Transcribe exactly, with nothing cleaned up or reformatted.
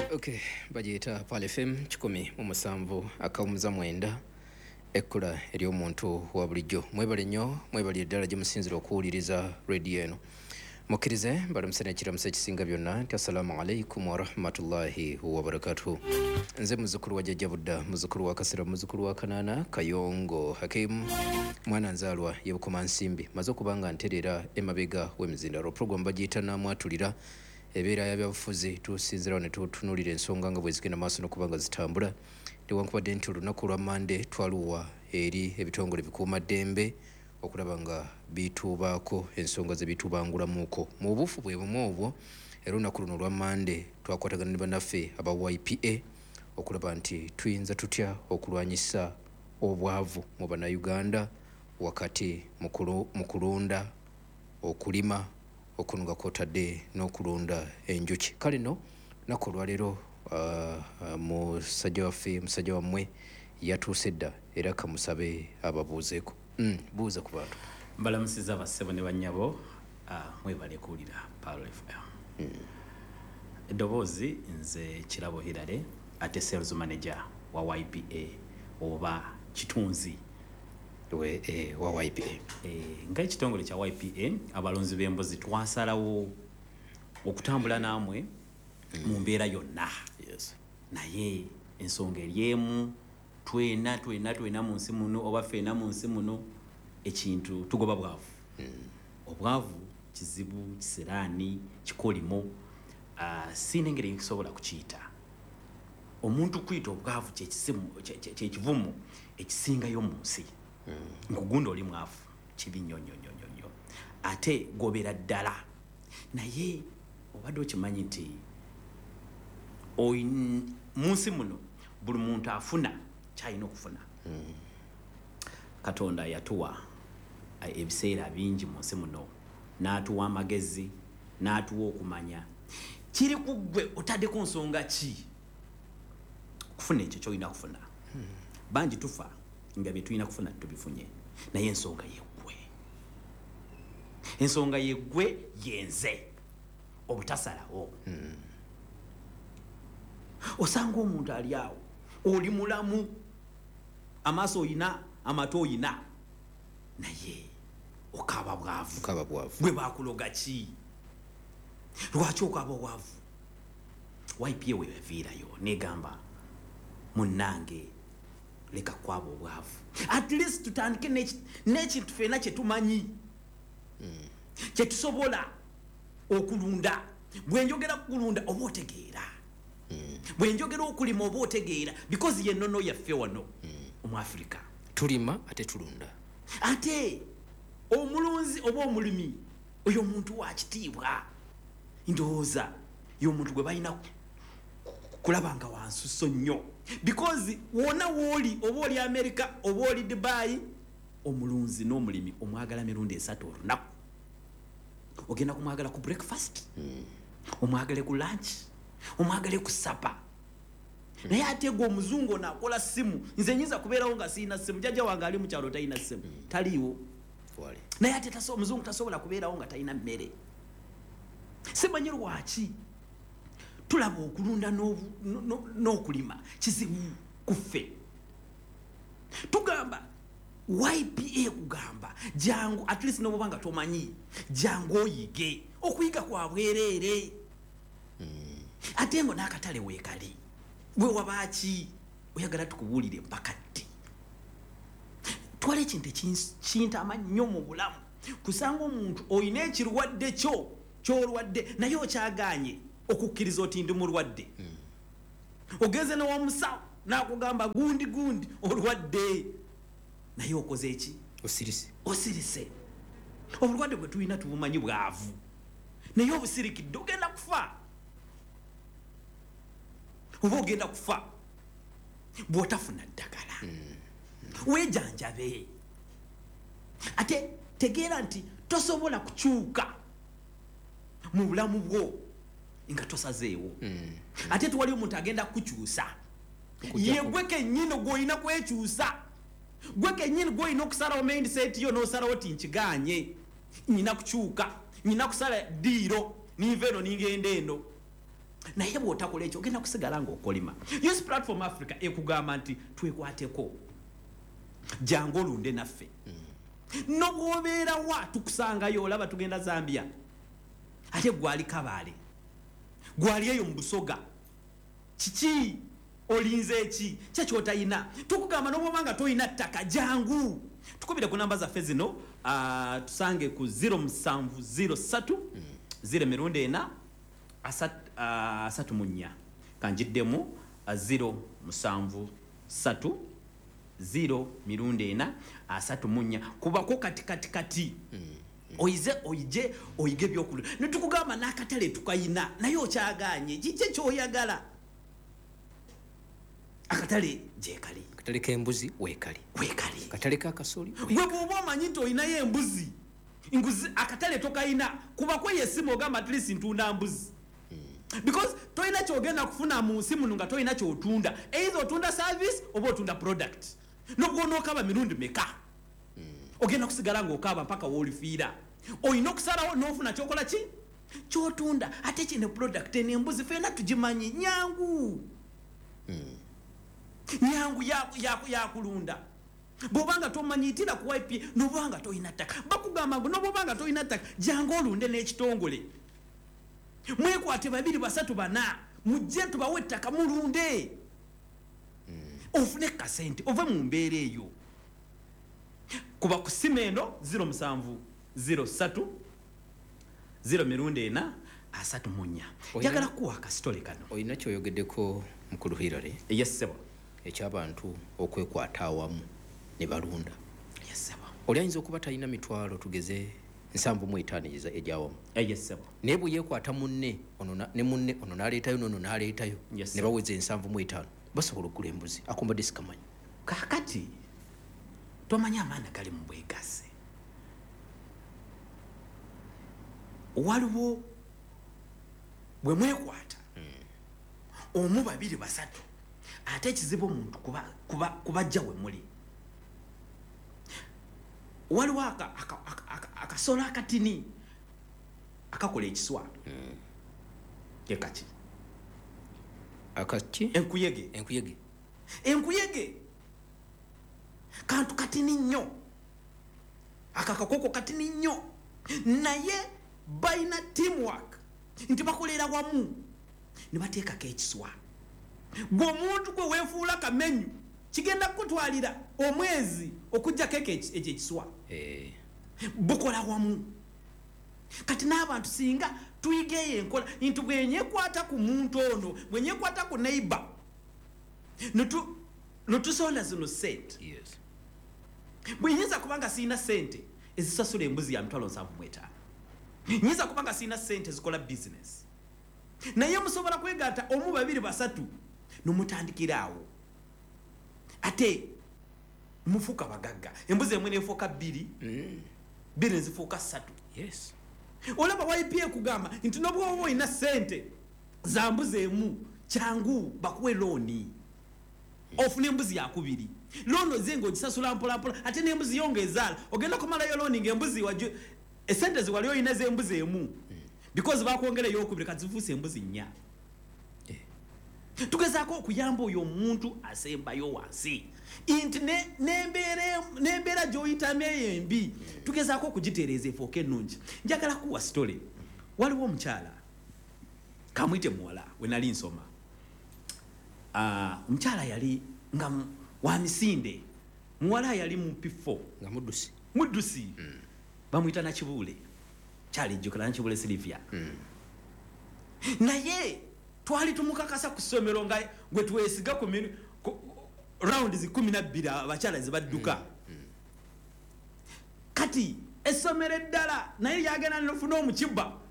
Okay, bagiyita Pal F M kikumi mu musanvu akawumuza mwenda ekkula ery'omuntu wa bulijjo. Mwebale nnyo, mwebale eddala gye musinzira okuwuliriza radio eno. Mukkirize mbalamusa n'ekiramusa ekisinga byonna nti assalamu alaikum wa rahmatullahi wa barakatuhu. Nze muzzukulu wa Jjajja Budda, muzzukulu wa Kasera, muzzukulu wa Kanaana Kayongo Hakim, mwana nzaalwa ye Bukomansimbi. Maze okuba nga ntereera emabega w'emizindalo. Program bagiyita Namwatulira, ebeera ya byabufuzi tusinzirawo ne tutunuulira ensonga nga bwe zigenda maaso n'okuba nga zitambula. Newankubadde nti olunaku lwa Mande twaluwa eri ebitongole bikuumaddembe okulaba nga bituubaako ensonga ze bituubangulamuuko. Mu bufu bwe bumu obwo era olunaku luno olwa Mande twakwatagana ne bannaffe aba Y P A okulaba nti tuyinza tutya okulwanyisa obwavu mu bannayuganda wakati mu kulunda, okulima, okunuga kwotadde n'okulunda enjuki. Kale no lunaku olwaleero uh, uh, musajja waffe musajja wammwe yatuuse dda era kamusabe ababuuzeeko. Mm, buuza ku bantu. Mbalamusiza bassebo ne bannyabo uh, mwebale kuwulira Pal F M. Mm. Eddoboozi nze Kirabo Hirale ate sales manager wa Y P A oba kitunzi we eh, wa Y P A. Eh, nga ekitongole kya Y P A abalonzi b'embuzi twasalawo okutambula naamwe mm. mu mbeera yonna. Yes. Naye ensonga eryemu twena twena twena mu nsi muno oba ffena mu nsi muno ekintu tugoba bwavu. Mm. Obwavu kizibu, kiseraani, kikolimo, uh, sina engeri nkisobola kukiyita. Omuntu kuyita obwavu kyekivumu ekisingayo mu nsi. Mm. Nkugunda oli mwavu kibi nnyo nnyo nnyo nnyo ate gobera ddala. Naye obadde okimanyi nti mu nsi muno buli muntu afuna kyalina okufuna. Mm. Katonda yatuwa ebiseera bingi mu nsi muno, n'atuwa amagezi, n'atuwa okumanya. Kiri ku ggwe otaddeko nsonga ki kufuna ekyo ky'olina kufuna. Hmm. Bangi tufa nga bye tulina kufuna tubifunye, naye ensonga yeggwe. Ensonga yeggwe yenze obutasalawo. Hmm. Osanga omuntu ali awo oli mulamu, amaaso oyina, amatu oyina, naye okaba bwavu. Okaba bwavu. Gwe baakuloga ki? Lwaki okaba bwavu? Y P A we yaviirayo negamba munnange leka kwaba obwavu. At least tutandike n'ekintu ffenna kye tumanyi. Mm. Kye tusobola okulunda. Bwe njogera kulunda oba otegeera. Mm. Bwe njogera okulima oba otegeera because ye nnono yaffe wano. Mm. Omu Africa tulima ate tulunda. Ate omulunzi oba omulimi oyo omuntu wa kitiibwa. Ndowooza y'omuntu gwe balina kulaba nga wansuso nnyo because wona wooli oba oli America oba oli Dubai, omulunzi n'omulimi omwagala mirundi esatu olunaku. Ogenda kumwagala ku breakfast, mm. omwagale ku lunch, omwagale ku supper. Mm. Naye ate gwe omuzungu naakola simu, nze nyinza kubeerawo nga siina simu, jjajja wange ali mu kyalo talina simu. Mm. Taliiwo. Wale. Naye ate taso omuzungu tasobola kubeerawo nga talina mmere. Simanyi lwaki tulaba okulunda n'okulima kizibu kuffe. Tugamba Y P A kugamba jangu at least n'obuba nga tomanyi jangu oyige. Okuyiga kwa bwereere. Mm. Ate ngo n'akatale weekali gwe wabaaki oyagala tukubuulire mpaka ddi? Twala ekintu ekintama nnyo mu bulamu kusanga omuntu oyina ekirwadde kyo kyolwadde naye okyaganye okukkiriza oti ndi mulwadde. Mm. Ogenze n'omusawo n'akugamba gundi gundi olwadde naye okoze eki? Osirise. Osirise. Obulwadde bwe tulina tubumanyi bwavu naye obusirikidde ogenda kufa. Oba ogenda kufa bw'otafuna ddagala. Mm. Mm. Weejanjabe. Ate tegeera nti tosobola kukyuka mu bulamu bwo nga tosazeewo. Mm. Ate tuwali omuntu agenda kukyusa. Ye gwe kennyini gw'olina kwekyusa. Gwe kennyini gw'olina okusalawo mindset yo n'osalawo ti nkiganye. Nina kukyuka. Nina kusala ddiiro. Niva eno ningenda eno. naye bw'otakola ekyo ogenda kusigala ng'okolima. Youth Platform Africa ekugamba nti twekwateko jangu olunde naffe no bw'obeera wa tukusangayo olaba tugenda Zambia ate gwali Kabaale gwali eyo mu Busoga kiki olinze eki kyekyotalina tukugamba n'obwobanga toyina ttaka jangu tukubire ku namba zaffe zino uh, tusange ku zero musanvu zero satu zero mirundi ena asatu uh, asatu munya kanjiddemu uh, zero musanvu satu zero mirundi ena asatu munya kubako kati kati kati oyize oyije oyige byokulu netukugamba n'akatale tukayina naye okyaganye kiki kyoyagala akatale jekali akatale k'embuzi weekali weekali akatale k'akasoli gwe bw'oba omanyi nti oyinayo embuzi nguzi akatale tokayina kuba kweyesimu ogamba at least ntunda mbuzi because toyina kyogenda kufuna mu nsi muno nga toyina kyotunda either otunda service oba otunda product nobwonookaba mirundi meka ogenda kusigala ng'okaaba mpaka woolifiira oyina okusalawo n'ofuna kyokola ki kyotunda ate kino product n'embuzi feena tugimanyi nyangu nyangu yakulunda bw'obanga tomanyitira ku Y P A n'obanga toyina ttaka bakugamba ngu n'obwobanga toyina ttaka jangu olunde n'ekitongole mwekwate babiri basatu bana mujje tubawe ettaka mulunde ofune kasente ove mu mbeera eyo kuba ku simendo zero musanvu zero satu zero mirundi ena asatu munya njagala kuwa akasitole kano oyina kyoyogeddeko mukulu Hillary yes sebo eky'abantu okwekwata awamu ne balunda yes sebo oli ayinza okuba talina mitwalo tugeze nsanvu mu etaano egyawamu yes sebo naye bwe yeekwata munne ono ne munne ono n'aleetayo n'ono n'aleetayo ne baweza ensanvu mu etaano basobola okugula embuzi akombadde sikamanyi kaakati tomanyi amaana gali mu bwegazi waliwo bwe mwekwata omu babiri basatu ate ekizibu omuntu kuba kuba kubajja we muli waliwo akasola akatini akakola ekiswa ekaki akaki enkuyege enkuyege enkuyege kantu katini nnyo akakakoko katini nnyo naye bayina teamwork nti bakolera wamu ne bateekako ekiswa gwe omuntu gwe weefuula kamenyu kigenda kukutwalira omwezi okujjako ekyo ekiswa bukola wamu kati n'abantu singa tuyigeeyo enkola nti bwenyekwata ku muntu ono bwenyekwata ku neighbor netusonda zino sente bwenyinza kubanga siina sente ezisasula embuzi ya mitwalo nsanvu mu etaano nyinza kubanga siina sente zikola business naye musobola kwegatta omu babiri basatu nomutandikira awo ate mufuuka bagagga embuzi emwe nefuuka bbiri bbiri nezifuuka ssatu yes olaba Y P A kugamba nti nobwoba olina sente za mbuzi emu kyangu bakuwe looni ofuna embuzi yakubiri looni oze ng'ogisasula mpolampola ate n'embuzi yo ng'ezaala ogenda kumalayo looni ng'embuzi wajju esente ziwali olina z'embuzi emu because bakwongera eyokubiri kati zifuuse embuzi nnya tugezaako okuyamba oyo omuntu asembayo wansi nti n'embeera gy'oyitamu eyo embi tugezaako okugitereeza efooka ennungi njagala kuwa sitole waliwo omukyala kamwite muwala we nali nsoma omukyala yali nga wa misinde muwala yali mu P four nga muddusi muddusi bamuyita Nakibuule kyalijjukira Nakibuule Silivia naye twali tumukakasa ku ssomero nga gwe twesiga ku round zi kumi na bbiri abakyala zibadduka kati essomero eddala naye lyagenda nofuna omukibba